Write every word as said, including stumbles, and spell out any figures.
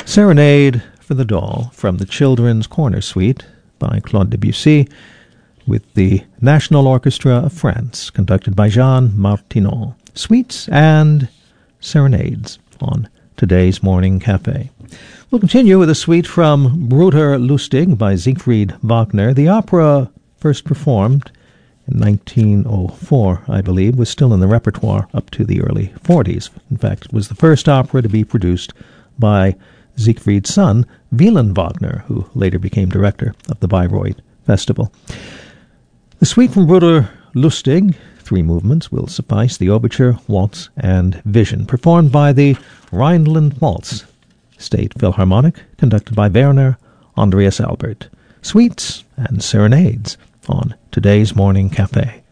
Serenade for the Doll from the Children's Corner Suite by Claude Debussy with the National Orchestra of France, conducted by Jean Martineau. Suites and serenades on today's Morning Cafe. We'll continue with a suite from Bruder Lustig by Siegfried Wagner. The opera, first performed in nineteen oh four, I believe, was still in the repertoire up to the early forties. In fact, it was the first opera to be produced by Siegfried's son, Wieland Wagner, who later became director of the Bayreuth Festival. The suite from Bruder Lustig, three movements, will suffice: the overture, waltz, and vision, performed by the Rhineland Waltz State Philharmonic, conducted by Werner Andreas Albert. Suites and serenades on today's Morning Cafe.